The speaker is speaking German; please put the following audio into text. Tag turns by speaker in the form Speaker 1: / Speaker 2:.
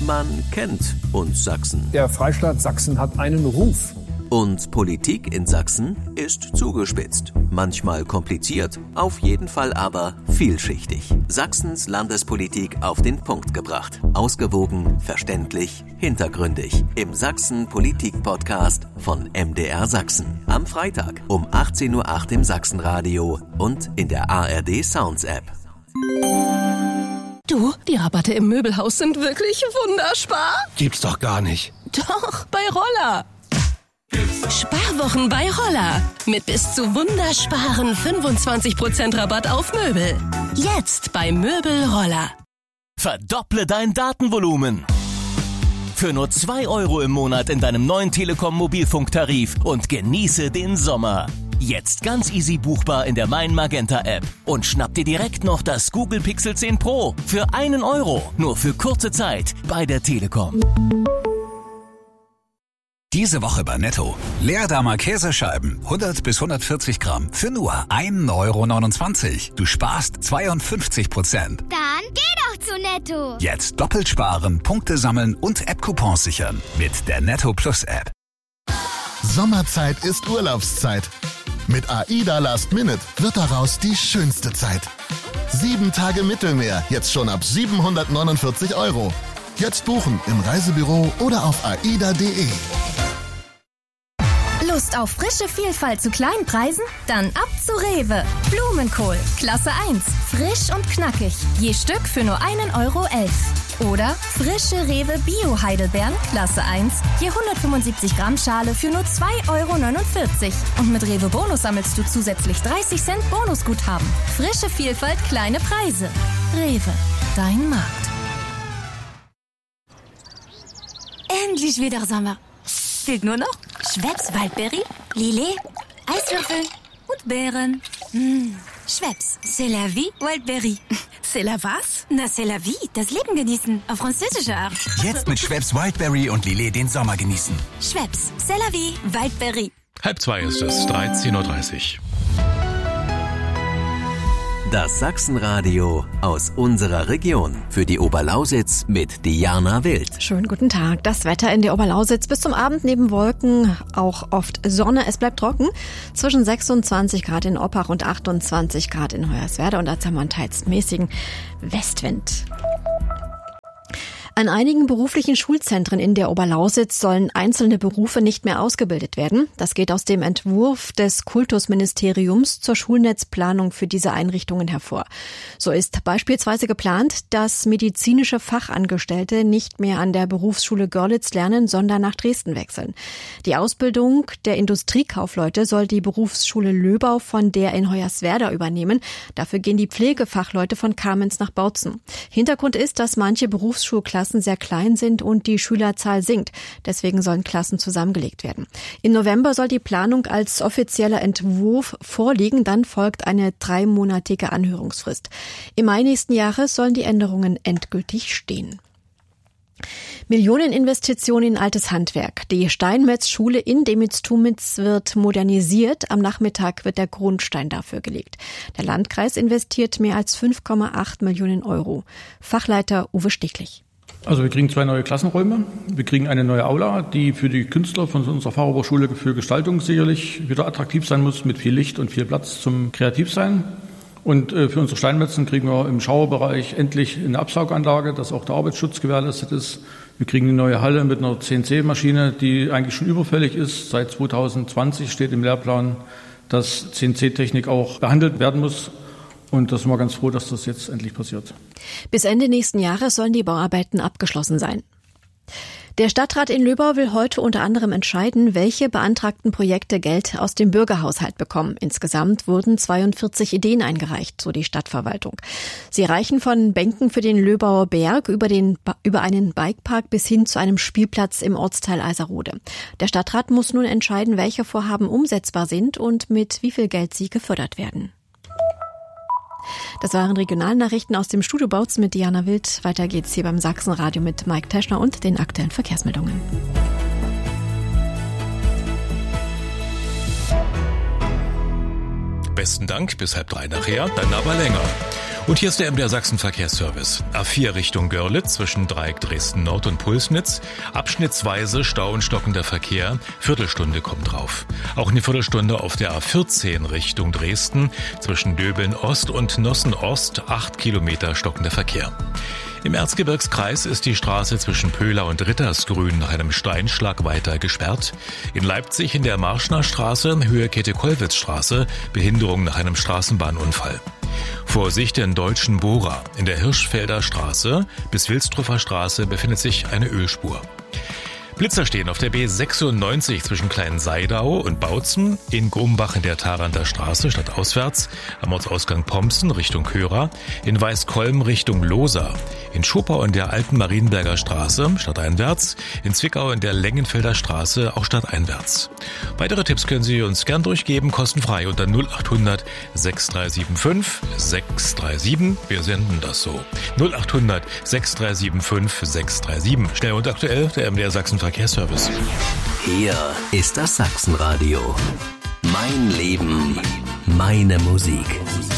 Speaker 1: Man kennt uns Sachsen.
Speaker 2: Der Freistaat Sachsen hat einen Ruf.
Speaker 1: Und Politik in Sachsen ist zugespitzt. Manchmal kompliziert, auf jeden Fall aber vielschichtig. Sachsens Landespolitik auf den Punkt gebracht. Ausgewogen, verständlich, hintergründig. Im Sachsen-Politik-Podcast von MDR Sachsen. Am Freitag um 18:08 Uhr im Sachsenradio und in der ARD Sounds App.
Speaker 3: Du, die Rabatte im Möbelhaus sind wirklich wunderbar.
Speaker 4: Gibt's doch gar nicht.
Speaker 3: Doch, bei Roller. Sparwochen bei Roller. Mit bis zu wundersparen 25% Rabatt auf Möbel. Jetzt bei Möbel Roller.
Speaker 5: Verdopple dein Datenvolumen. Für nur 2 € im Monat in deinem neuen Telekom Mobilfunktarif und genieße den Sommer. Jetzt ganz easy buchbar in der Mein Magenta App. Und schnapp dir direkt noch das Google Pixel 10 Pro für 1 €. Nur für kurze Zeit bei der Telekom.
Speaker 6: Diese Woche bei Netto. Leerdammer Käsescheiben, 100 bis 140 Gramm, für nur 1,29 €. Du sparst 52%.
Speaker 7: Dann geh doch zu Netto.
Speaker 6: Jetzt doppelt sparen, Punkte sammeln und App-Coupons sichern mit der Netto Plus App.
Speaker 8: Sommerzeit ist Urlaubszeit. Mit AIDA Last Minute wird daraus die schönste Zeit. 7 Tage Mittelmeer, jetzt schon ab 749 €. Jetzt buchen im Reisebüro oder auf aida.de.
Speaker 9: Lust auf frische Vielfalt zu kleinen Preisen? Dann ab zu Rewe. Blumenkohl, Klasse 1, frisch und knackig. Je Stück für nur 1,11 €. Oder frische Rewe Bio-Heidelbeeren, Klasse 1, je 175 Gramm Schale für nur 2,49 €. Und mit Rewe Bonus sammelst du zusätzlich 30 Cent Bonusguthaben. Frische Vielfalt, kleine Preise. Rewe, dein Markt.
Speaker 10: Endlich wieder Sommer. Fehlt nur noch Schweppes Waldberry, Lillet, Eiswürfel und Beeren. Schweppes, c'est la vie, Waldberry.
Speaker 3: C'est la was?
Speaker 10: Na, c'est la vie, das Leben genießen, auf französische Art.
Speaker 6: Jetzt mit Schweppes Wildberry und Lillet den Sommer genießen.
Speaker 10: Schweppes, c'est la vie, Waldberry.
Speaker 4: 1:30 ist es, 13:30 Uhr.
Speaker 1: Das Sachsenradio aus unserer Region. Für die Oberlausitz mit Diana Wild.
Speaker 11: Schönen guten Tag. Das Wetter in der Oberlausitz bis zum Abend neben Wolken, auch oft Sonne. Es bleibt trocken. Zwischen 26 Grad in Oppach und 28 Grad in Hoyerswerda. Und dazu haben wir einen teils mäßigen Westwind. An einigen beruflichen Schulzentren in der Oberlausitz sollen einzelne Berufe nicht mehr ausgebildet werden. Das geht aus dem Entwurf des Kultusministeriums zur Schulnetzplanung für diese Einrichtungen hervor. So ist beispielsweise geplant, dass medizinische Fachangestellte nicht mehr an der Berufsschule Görlitz lernen, sondern nach Dresden wechseln. Die Ausbildung der Industriekaufleute soll die Berufsschule Löbau von der in Hoyerswerda übernehmen. Dafür gehen die Pflegefachleute von Kamenz nach Bautzen. Hintergrund ist, dass manche Berufsschulklassen sehr klein sind und die Schülerzahl sinkt. Deswegen sollen Klassen zusammengelegt werden. Im November soll die Planung als offizieller Entwurf vorliegen. Dann folgt eine 3-monatige Anhörungsfrist. Im Mai nächsten Jahres sollen die Änderungen endgültig stehen. Millioneninvestitionen in altes Handwerk. Die Steinmetz-Schule in Demitz-Tumitz wird modernisiert. Am Nachmittag wird der Grundstein dafür gelegt. Der Landkreis investiert mehr als 5,8 Millionen €. Fachleiter Uwe Stichlich.
Speaker 12: Also wir kriegen 2 neue Klassenräume, wir kriegen eine neue Aula, die für die Künstler von unserer Fachhochschule für Gestaltung sicherlich wieder attraktiv sein muss, mit viel Licht und viel Platz zum Kreativsein. Und für unsere Steinmetzen kriegen wir im Schauerbereich endlich eine Absauganlage, dass auch der Arbeitsschutz gewährleistet ist. Wir kriegen eine neue Halle mit einer CNC-Maschine, die eigentlich schon überfällig ist. Seit 2020 steht im Lehrplan, dass CNC-Technik auch behandelt werden muss. Und da sind wir ganz froh, dass das jetzt endlich passiert.
Speaker 11: Bis Ende nächsten Jahres sollen die Bauarbeiten abgeschlossen sein. Der Stadtrat in Löbau will heute unter anderem entscheiden, welche beantragten Projekte Geld aus dem Bürgerhaushalt bekommen. Insgesamt wurden 42 Ideen eingereicht, so die Stadtverwaltung. Sie reichen von Bänken für den Löbauer Berg über einen Bikepark bis hin zu einem Spielplatz im Ortsteil Eiserode. Der Stadtrat muss nun entscheiden, welche Vorhaben umsetzbar sind und mit wie viel Geld sie gefördert werden. Das waren Regionalnachrichten aus dem Studio Bautzen mit Diana Wild. Weiter geht's hier beim Sachsenradio mit Mike Teschner und den aktuellen Verkehrsmeldungen.
Speaker 4: Besten Dank, bis 2:30 nachher, dann aber länger. Und hier ist der MDR Sachsen Verkehrsservice. A4 Richtung Görlitz zwischen Dreieck Dresden Nord und Pulsnitz. Abschnittsweise Stau und stockender Verkehr. Viertelstunde kommt drauf. Auch eine Viertelstunde auf der A14 Richtung Dresden zwischen Döbeln Ost und Nossen Ost. 8 Kilometer stockender Verkehr. Im Erzgebirgskreis ist die Straße zwischen Pöhler und Rittersgrün nach einem Steinschlag weiter gesperrt. In Leipzig in der Marschner Straße, Höhe Käthe-Kollwitz-Straße, Behinderung nach einem Straßenbahnunfall. Vorsicht in Deutschen Bohrer. In der Hirschfelder Straße bis Wilstruffer Straße befindet sich eine Ölspur. Blitzer stehen auf der B96 zwischen Kleinseidau und Bautzen, in Grumbach in der Tharanter Straße stadtauswärts, am Ortsausgang Pomsen Richtung Körer, in Weißkolm Richtung Lohsa, in Schopau in der Alten Marienberger Straße stadteinwärts, in Zwickau in der Lengenfelder Straße auch stadteinwärts. Weitere Tipps können Sie uns gern durchgeben, kostenfrei unter 0800 6375 637. Wir senden das so. 0800 6375 637. Schnell und aktuell, der MDR Sachsen Verkehrsservice.
Speaker 1: Hier ist das Sachsenradio. Mein Leben, meine Musik.